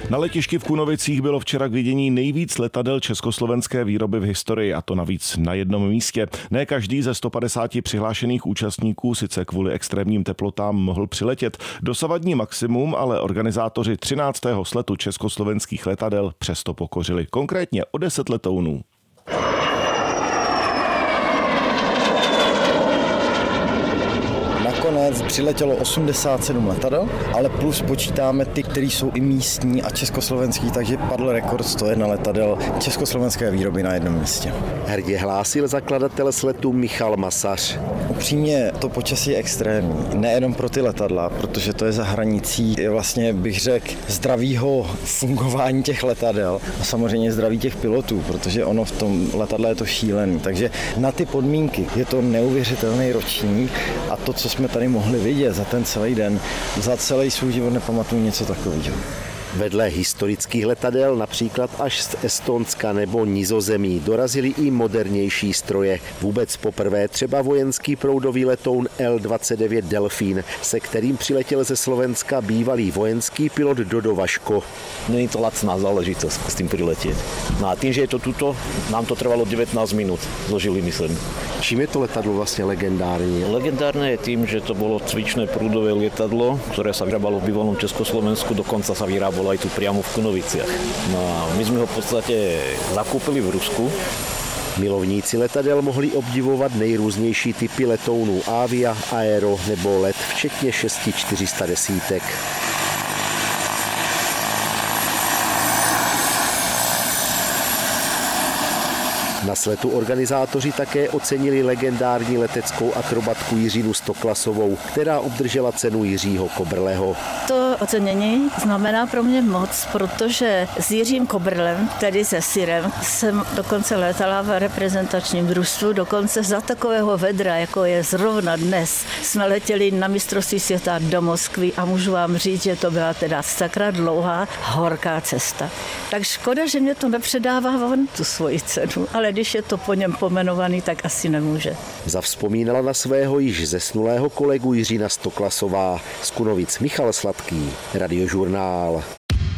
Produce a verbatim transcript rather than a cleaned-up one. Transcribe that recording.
Na letišti v Kunovicích bylo včera k vidění nejvíc letadel československé výroby v historii, a to navíc na jednom místě. Ne každý ze sto padesáti přihlášených účastníků sice kvůli extrémním teplotám mohl přiletět. Dosavadní maximum ale organizátoři třináctého sletu československých letadel přesto pokořili. Konkrétně o deset letounů. Nakonec přiletělo osmdesát sedm letadel, ale plus počítáme ty, které jsou i místní a československý, takže padl rekord sto jedna letadel československé výroby na jednom místě. Hrdě hlásil zakladatel sletu Michal Masař. Upřímně to počasí je extrémní, nejenom pro ty letadla, protože to je za hranicí, je vlastně, bych řekl, zdravýho fungování těch letadel a samozřejmě zdraví těch pilotů, protože ono v tom letadle je to šílený. Takže na ty podmínky je to neuvěřitelný ročník a to, co jsme tady mohli vidět za ten celý den, za celý svůj život nepamatuju něco takového. Vedle historických letadel, například až z Estonska nebo Nizozemí, dorazily i modernější stroje. Vůbec poprvé třeba vojenský proudový letoun el dvacet devět Delfín, se kterým přiletěl ze Slovenska bývalý vojenský pilot Dodo Vaško. Není to lacná záležitost s tím přiletět. No a tím, že je to tuto, nám to trvalo devätnásť minút, zložili myslím. Čím je to letadlo vlastně legendární? Legendárne je tým, že to bolo cvičné prúdové lietadlo, ktoré sa vyrábalo v bývalom Československu, dokonca sa vyrábalo aj tu priamo v Kunoviciach. No a my sme ho v podstate zakúpili v Rusku. Milovníci letadel mohli obdivovat nejrůznější typy letounů Avia, Aero nebo Let, včetně šesti čtyři sta desítek. Na sletu organizátoři také ocenili legendární leteckou akrobatku Jiřinu Stoklasovou, která obdržela cenu Jiřího Kobrleho. To ocenění znamená pro mě moc, protože s Jiřím Kobrlem, tedy se Sirem, jsem dokonce létala v reprezentačním družstvu, dokonce za takového vedra, jako je zrovna dnes, jsme letěli na mistrovství světa do Moskvy a můžu vám říct, že to byla teda sakra dlouhá, horká cesta. Tak škoda, že mě to nepředává on tu svoji cenu, ale když je to po něm pomenovaný, tak asi nemůže. Zavzpomínala na svého již zesnulého kolegu Jiřina Stoklasová. Z Kunovic Michal Sladký, Radiožurnál.